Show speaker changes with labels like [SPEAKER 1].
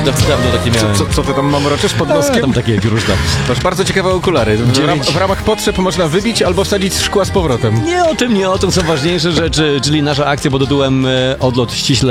[SPEAKER 1] Dawno takie miałem.
[SPEAKER 2] Co ty tam mamroczysz pod noskiem?
[SPEAKER 1] Tam takie różne.
[SPEAKER 2] Masz bardzo ciekawe okulary. W ramach potrzeb można wybić albo wsadzić szkła z powrotem.
[SPEAKER 1] Nie o tym, są ważniejsze rzeczy, czyli nasza akcja pod tytułem Odlot ściśle